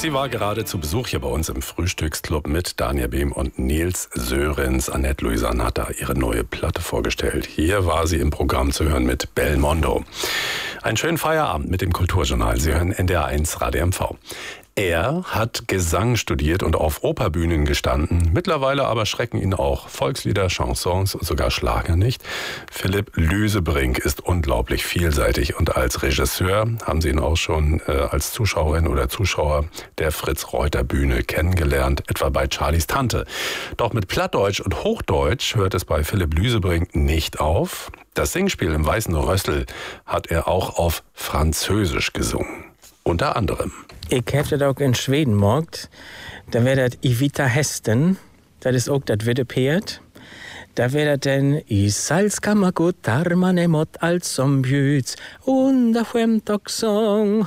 Sie war gerade zu Besuch hier bei uns im Frühstücksclub mit Daniel Behm und Nils Sörensen. Annette Louisanne hat da ihre neue Platte vorgestellt. Hier war sie im Programm zu hören mit Belmondo. Einen schönen Feierabend mit dem Kulturjournal. Sie hören NDR1 Radio MV. Er hat Gesang studiert und auf Operbühnen gestanden. Mittlerweile aber schrecken ihn auch Volkslieder, Chansons und sogar Schlager nicht. Philipp Lüsebrink ist unglaublich vielseitig und als Regisseur haben Sie ihn auch schon als Zuschauerin oder Zuschauer der Fritz-Reuter-Bühne kennengelernt, etwa bei Charlies Tante. Doch mit Plattdeutsch und Hochdeutsch hört es bei Philipp Lüsebrink nicht auf. Das Singspiel im Weißen Rössel hat er auch auf Französisch gesungen. Unter anderem. Ich heb das auch in Schweden gemacht. Da wäre das I Vita Hästen. Das ist auch das Widdepeert. Da wäre das dann I Salzkammer gut, Tarman emot als som bjuds. Und da skämt auch Song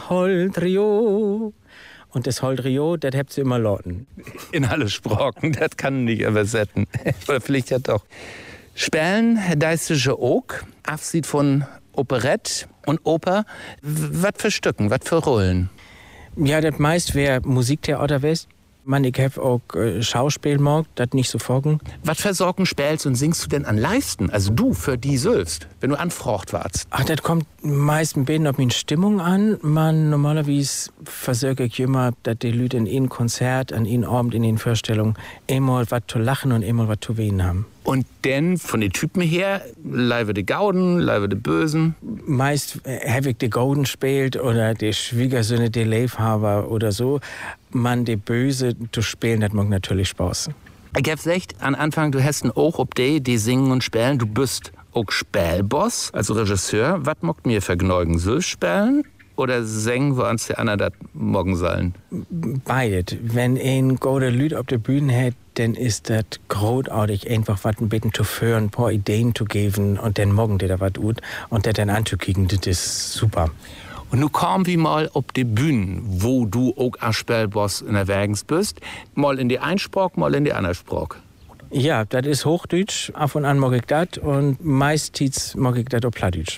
Holdrio. Und das Holdrio, das habt ihr immer lauten. In alle Sprachen, das kann nicht übersetzen. Oder vielleicht ja doch. Spellen, da ist es auch. Absieht von Operette und Oper. Was für Stücken, was für Rollen? Ja, das meist wäre Musiktheater west. Man, ich hab auch Schauspiel mag, das nicht so folgen. Was für Sorgen spielst und singst du denn an Leisten? Also du, für die selbst, wenn du anfrocht warst. Ach, das kommt meist ein bisschen auf meine Stimmung an. Man, normalerweise versuche ich immer, dass die Leute in einem Konzert, an einem Abend, in den Vorstellungen, einmal was zu lachen und einmal was zu weinen haben. Und denn von den Typen her, Leibe de Gauden, Leibe de Bösen? Meist habe ich die Gauden spielt oder die Schwiegersöhne, die Leifhaber oder so. Man, die Böse zu spielen, das mag natürlich Spaß. Ich hab's echt, an Anfang, du hast ein Oog ob die singen und spielen, du bist auch Spielboss, also Regisseur. Was mag mir vergnügen, so spielen? Oder singen, wo uns die anderen das morgen sollen? Beides. Wenn ein gute Lüd auf der Bühne hat, dann ist das großartig, einfach was ein bisschen zu führen, ein paar Ideen zu geben und dann morgen dir da was gut und das dann anzukriegen, das ist super. Und nun kommen wir mal auf die Bühne, wo du auch als Spielboss unterwegs bist. Mal in die eine Sprache, mal in die andere Sprache. Ja, das ist Hochdeutsch, ab und an mag ich das und meistens mag ich das auch Plattdeutsch.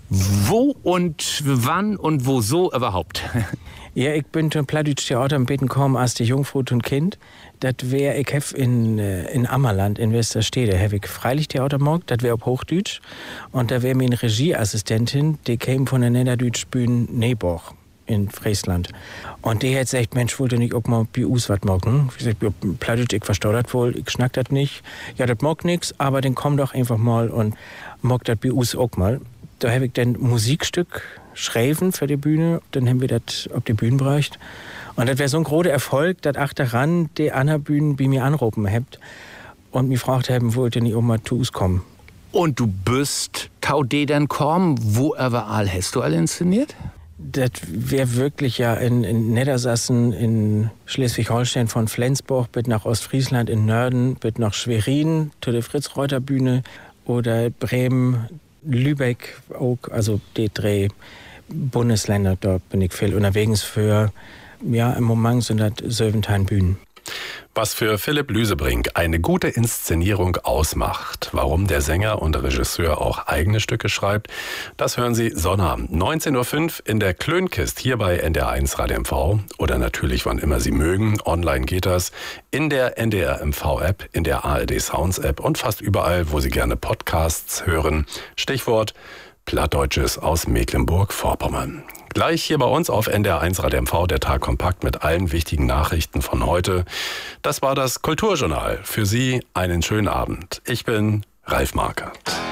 Wo und wann und wo so überhaupt? Ja, ich bin zum Plattdeutsch Theater im Beten gekommen als die Jungfrau und Kind. Das wäre, ich hab in Ammerland in Westerstede, habe ich Freilichttheater gemacht, das wäre auf Hochdeutsch. Und da wäre mir eine Regieassistentin, die kam von der Niederdeutsch Bühne Neborg in Friesland. Und die hat gesagt, Mensch, wollte nicht auch mal bei uns was machen? Ich sag, Plattdeutsch, ich verstehe das wohl, ich schnack das nicht. Ja, das mag nix, aber dann komm doch einfach mal und mag das bei uns auch mal. Da habe ich dann Musikstück schreiben für die Bühne, dann haben wir das auf die Bühne gebracht. Und das wäre so ein großer Erfolg, dass achteran die anderen Bühnen bei mir anrufen habt und mich gefragt haben, wollt ihr nicht auch mal zu uns kommen? Und du bist, tau de dann kommen, wo überall hast du alle inszeniert? Das wäre wirklich ja in Niedersachsen, in Schleswig-Holstein von Flensburg bis nach Ostfriesland, in Nörden bis nach Schwerin, zu der Fritz-Reuter-Bühne oder Bremen, Lübeck auch, also die drei Bundesländer, da bin ich viel unterwegs für, ja, im Moment sind das 17 Bühnen. Was für Philipp Lüsebrink eine gute Inszenierung ausmacht, warum der Sänger und Regisseur auch eigene Stücke schreibt, das hören Sie Sonnabend 19:05 Uhr in der Klönkist hier bei NDR1 Radio MV oder natürlich wann immer Sie mögen, online geht das, in der NDR MV App, in der ARD Sounds App und fast überall, wo Sie gerne Podcasts hören. Stichwort Plattdeutsches aus Mecklenburg-Vorpommern. Gleich hier bei uns auf NDR1 Radio MV, der Tag kompakt mit allen wichtigen Nachrichten von heute. Das war das Kulturjournal. Für Sie einen schönen Abend. Ich bin Ralf Marker.